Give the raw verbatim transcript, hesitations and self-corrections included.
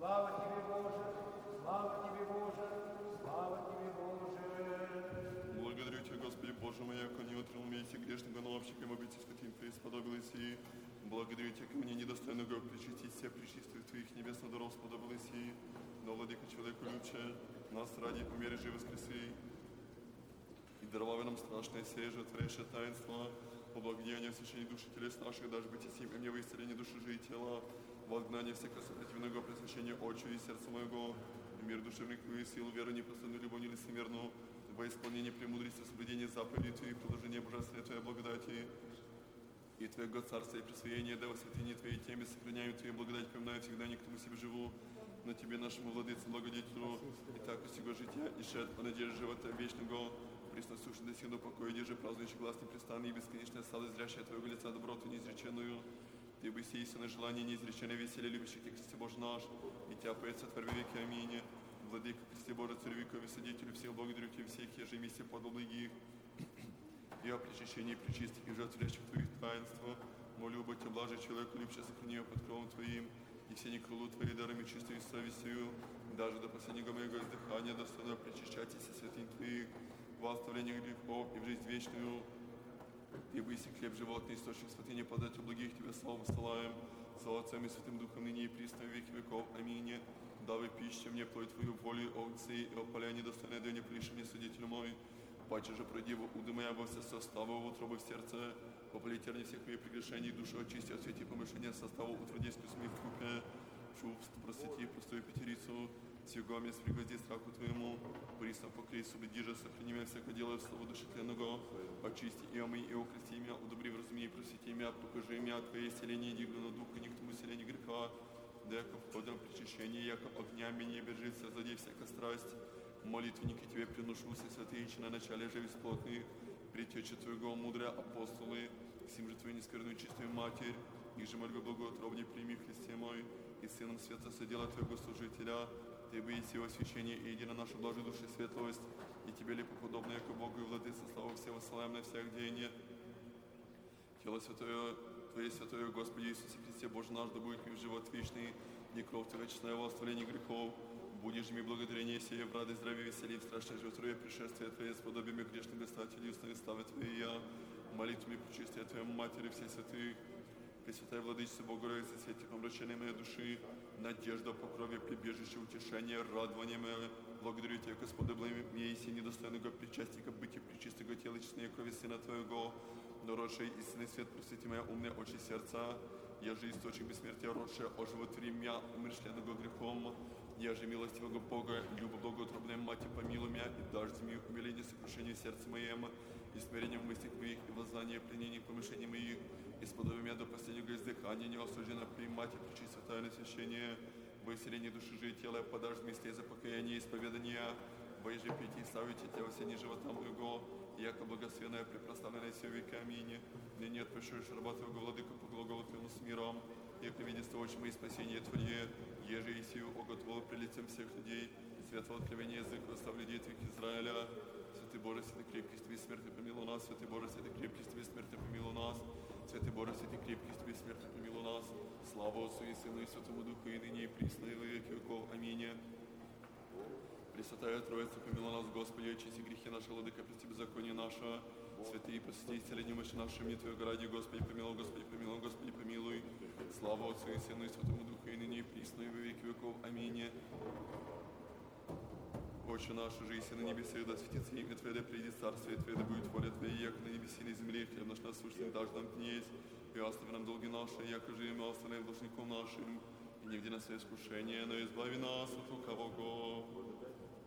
Слава Тебе, Боже, слава Тебе, Боже, слава Тебе, Боже. Благодарю Тебя, Господи, Боже мой, яко не утрел вместе грешного, но общиком обойти святым Твоей сподобилась и благодарю Тебя, ко мне недостойного причастить себя, причистую Твоих небесных даров сподобилась и но, Владыка, человеку любче, нас ради по мере живы воскреси и даровав нам страшное сие жертворящее таинство, по благодеянию освящения души телес наших, даже быть и сим, и мне во исцеление души же и тела, во изгнание всякого сопротивного просвещения очи и сердца моего, и мир душевных и сил, веру непостоянную, любовь нелицемерную, во исполнение премудрости, соблюдение заповедей Твоих, продолжение божественной Твоей благодати, и Твоего Царства и присвоения, да во святыне Твоей теме сохраняю Твою благодать, поминаю всегда, не к тому себе живу, но Тебе, нашему владыце, благодетелю, и так у сего жития, и шед по надежде живота вечного, присутствующий до сих покоя, держи празднующий глаз непрестанный и бесконечная сладость, зрящая Твоего лица доброту неизреченную. Ты бы сей истинное желание неизреченное веселье, любящих Тебя, Христе Боже наш, и Тебя поется Тварь веки. Аминь. Владыка, Христе Боже, Царь веков и Содителю всех, благодарю Тебя всех, еже миссия подал благих, и о причащении и причистых и жертвлящих Твоих таинства. Молю, будь Тебя, блажий человеку, любче сохрани его под кровом Твоим, и все некрылу Твои дарами чистую совестью, даже до последнего моего издыхания, достойно причащайтесь святынь Твоих, во оставление грехов и в жизнь вечную. Ты бы иси хлеб животный, источник святыни, подать у благих Тебе славу высылаем, с Отцем и Святым Духом, ныне и присно, веки веков. Аминь. Давай пищу мне, плоть Твою волю, овцы, и опаляй недостойное да не приши мне, судитель мой. Паче же пройди в уды моя во все составы, в утробы в сердце, попали терни всех моих прегрешений, душу очисти, освети помышления состава, утвърдейскую смех в купе, чувств, просвети, простую пятерицу, сего мест пригвозди страху Твоему, присно покрей, убеди же, сохрани меня всяко делая в слово души тленного, очисти и омый, и укрести меня, удобри в разуме, и просвети меня, покажи меня Твое исцеление, дигну на духа, ни к тому исцелению греха, да яко входом причащения, яко огня меня бежится, злодей всяка страсть, молитвенники Тебе приношу, все святые, на начале же бесплотных, притеча Твоего мудрые апостолы, сим же Твою нескверную чистую Матерь, их же мольбы благоутробней прими, Христе мой, и Сыном Света содела Твоего служителя, Ты бы еси освящение и едино нашу блажи души светлость, и Тебе ли поподобно, яко Богу и Владыце, славу все высылаем на всех день. Тело Святое, Твое Святое, Господи Иисусе Христе, Боже наш, да будет ми в живот вечный, не кровь Твоя вечная во оставлении грехов, будешь ми благодарение сие в радость, здравие, веселье, в страшное животрое пришествие Твое, с подобиями грешных стателей, устные ставы Твои я, молитвами причастия Твоей Матери, все святых, Пресвятая Владычица, Богородица, святых обращений моей души, надежда, покровие, прибежище, утешение, радование мое. Благодарю Тебя, Господи, благими мне и си недостойного причастника, бытия причистого тела, честной крови Сына Твоего, но родший истинный свет, просвети моя умные очи сердца, я же источник бессмертия, родшая, оживотвори меня, умершленного грехом, я же милостивого Бога, любо благоутробная Мать, помилуй меня, и дашь мне умиление, сокрушение сердца моем, и смирение в мыслях моих, и воззнание пленений помышлений моих, и сподоби меня до последнего издыхания, неосужденно примать и причить святое насвящение, во исцелении души же и тела, подашь вместе за покаяние и исповедания, во еже пить и славить Тебя во сене живота моего, яко благословенная, препрославленная все веки. Аминь. Ныне отпущаешь раба Твоего, Владыка, по глаголу Твоему с миром, яко видится очи мои спасение Твое, еже и сию уготовил при лицем всех людей, светлого откровения язык восстав людей Твоих Израиля. Святый Боже, святый крепкий, Тебе смерти помилуй нас, святый Боже, святый крепкий, Тебе смерти помилуй нас, святый Боже, святый крепкий, Тебе смерти помилуй нас. Слава Отцу и Сыну и Святому Духу, и ныне и присно, и во веки веков. Аминь. Пресвятая Троица, помилуй нас, Господи, очисти грехи наши, Владыка, прости беззаконие наше, святые, прости, исцеление мыши наши, мне Твоего ради, Господи, помилуй, Господи, помилуй, Господи, помилуй. Слава Отцу и Сыну и Святому Духу, и ныне и присно, и во веки веков. Аминь. Отче наш, же иси на небесах, да светится имя Твое, да придет царствие Твое, да будет воля Твоя, яко на небеси и на земле, хлеб наш насущный дашь нам днесь, и остави нам долги наши, яко же и мы оставляем должником нашим, и не введи нас в искушение, но избави нас от лукавого.